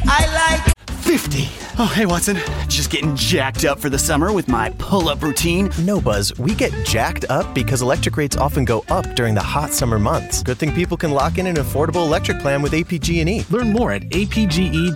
I like 50. Oh, hey, Watson. Just getting jacked up for the summer with my pull-up routine. No, Buzz, we get jacked up because electric rates often go up during the hot summer months. Good thing people can lock in an affordable electric plan with APG&E. Learn more at apge.com.